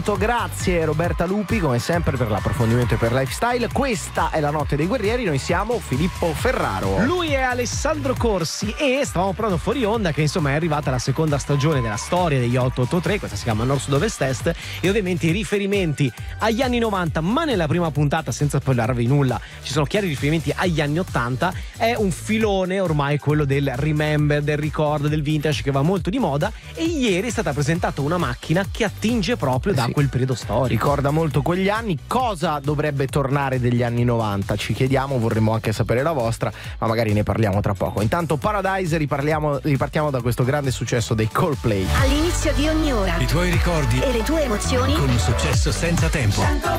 pronto, grazie Roberta Lupi come sempre per l'approfondimento e per lifestyle. Questa è la Notte dei Guerrieri, noi siamo Filippo Ferraro. Lui è Alessandro Corsi e stavamo parlando fuori onda che insomma è arrivata la seconda stagione della storia degli 883, questa si chiama Nord Sud Ovest Est, e ovviamente i riferimenti agli anni 90, ma nella prima puntata, senza spoilervi nulla, ci sono chiari riferimenti agli anni 80. È un filone ormai quello del remember, del ricordo, del vintage, che va molto di moda, e ieri è stata presentata una macchina che attinge proprio da quel periodo storico. Ricorda molto quegli anni. Cosa dovrebbe tornare degli anni 90? Ci chiediamo, vorremmo anche sapere la vostra, ma magari ne parliamo tra poco. Intanto Paradise, ripartiamo da questo grande successo dei Coldplay. All'inizio di ogni ora i tuoi ricordi e le tue emozioni con un successo senza tempo. 100%